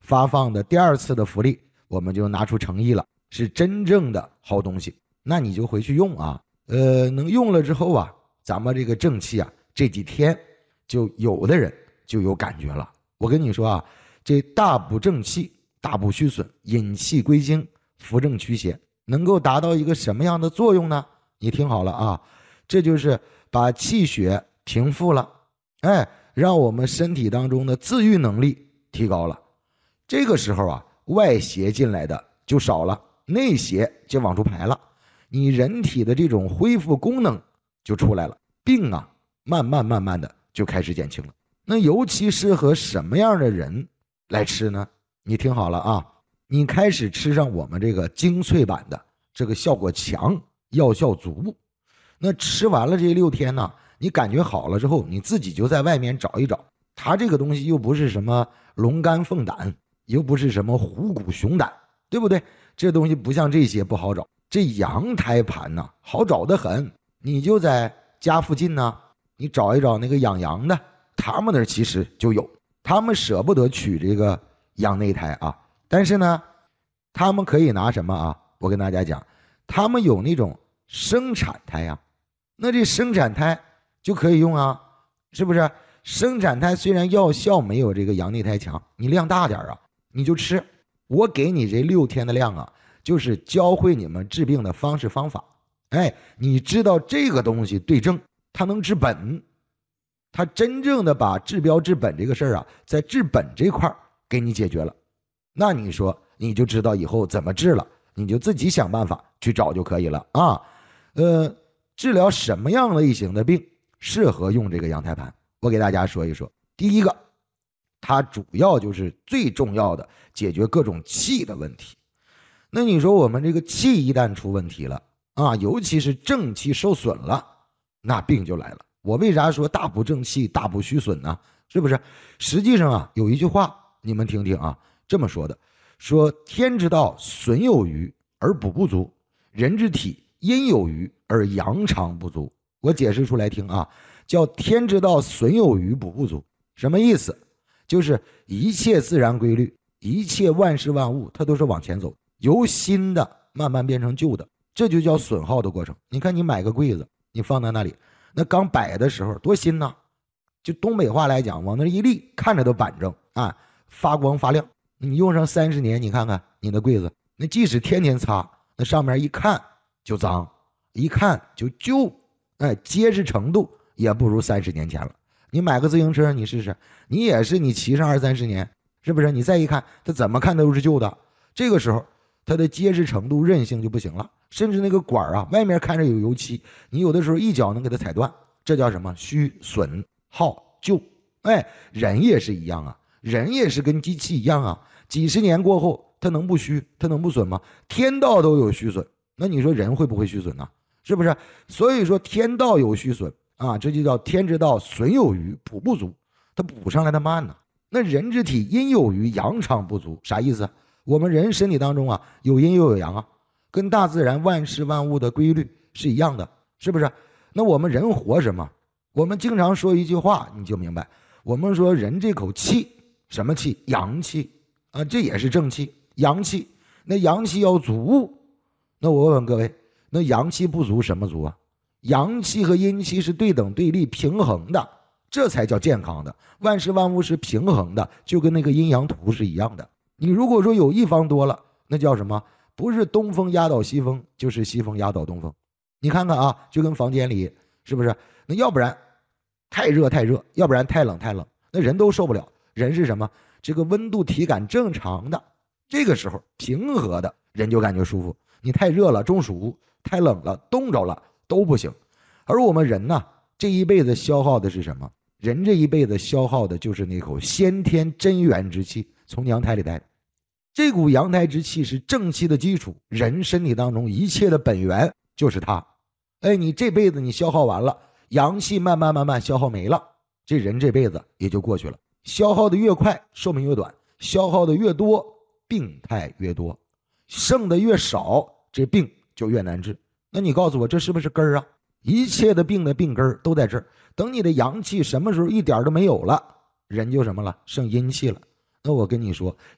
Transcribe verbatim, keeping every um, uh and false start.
发放的第二次的福利，我们就拿出诚意了，是真正的好东西，那你就回去用啊。呃，能用了之后啊，咱们这个正气啊，这几天就有的人就有感觉了。我跟你说啊，这大补正气，大补虚损，引气归经，扶正驱邪，能够达到一个什么样的作用呢？你听好了啊，这就是把气血平复了，哎，让我们身体当中的自愈能力提高了。这个时候啊，外邪进来的就少了，内邪就往出排了，你人体的这种恢复功能就出来了，病啊慢慢慢慢的就开始减轻了。那尤其适合什么样的人来吃呢？你听好了啊，你开始吃上我们这个精粹版的，这个效果强，药效足。那吃完了这六天呢，你感觉好了之后，你自己就在外面找一找，它这个东西又不是什么龙肝凤胆，又不是什么虎骨熊胆，对不对？这东西不像这些不好找，这羊胎盘呢好找得很，你就在家附近呢，你找一找那个养羊的，他们那其实就有，他们舍不得取这个羊内胎啊，但是呢，他们可以拿什么啊？我跟大家讲，他们有那种生产胎啊，那这生产胎就可以用啊，是不是？生产胎虽然药效没有这个羊内胎强，你量大点啊，你就吃。我给你这六天的量啊，就是教会你们治病的方式方法。哎，你知道这个东西对症，它能治本，它真正的把治标治本这个事儿啊，在治本这块给你解决了。那你说你就知道以后怎么治了，你就自己想办法去找就可以了啊。呃，治疗什么样类型的病适合用这个羊胎盘？我给大家说一说。第一个，它主要就是最重要的解决各种气的问题。那你说我们这个气一旦出问题了啊，尤其是正气受损了，那病就来了。我为啥说大补正气，大补虚损呢？是不是？实际上啊，有一句话你们听听啊，这么说的，说天之道损有余而补不足，人之体阴有余而阳常不足。我解释出来听啊，叫天之道损有余补不足，什么意思？就是一切自然规律，一切万事万物，它都是往前走，由新的慢慢变成旧的，这就叫损耗的过程。你看你买个柜子，你放在那里，那刚摆的时候多新呢，就东北话来讲，往那一立，看着都板正啊，发光发亮。你用上三十年，你看看你的柜子，那即使天天擦，那上面一看就脏，一看就旧，哎，结实程度也不如三十年前了。你买个自行车，你试试，你也是你骑上二三十年，是不是？你再一看，它怎么看都是旧的。这个时候，它的结实程度、韧性就不行了，甚至那个管啊，外面看着有油漆，你有的时候一脚能给它踩断，这叫什么？虚损耗旧。哎，人也是一样啊，人也是跟机器一样啊，几十年过后，它能不虚，它能不损吗？天道都有虚损，那你说人会不会虚损呢？是不是？所以说天道有虚损啊，这就叫天之道损有余补不足，它补上来的慢呢。那人之体阴有余阳常不足，啥意思？我们人身体当中啊，有阴又有阳啊，跟大自然万事万物的规律是一样的，是不是？那我们人活什么？我们经常说一句话，你就明白，我们说人这口气，什么气？阳气啊，这也是正气，阳气。那阳气要足，那我问问各位，那阳气不足什么足啊？阳气和阴气是对等对立平衡的，这才叫健康的。万事万物是平衡的，就跟那个阴阳图是一样的。你如果说有一方多了，那叫什么？不是东风压倒西风，就是西风压倒东风。你看看啊，就跟房间里是不是？那要不然太热太热，要不然太冷太冷，那人都受不了。人是什么？这个温度体感正常的，这个时候平和的人就感觉舒服。你太热了中暑，太冷了冻着了都不行。而我们人呢，这一辈子消耗的是什么？人这一辈子消耗的就是那口先天真元之气，从娘胎里带的。这股阳胎之气是正气的基础，人身体当中一切的本源就是它。哎，你这辈子你消耗完了，阳气慢慢慢慢消耗没了，这人这辈子也就过去了。消耗的越快，寿命越短；消耗的越多，病态越多；剩的越少，这病就越难治。那你告诉我，这是不是根儿啊？一切的病的病根儿都在这儿。等你的阳气什么时候一点都没有了，人就什么了？剩阴气了。那我跟你说，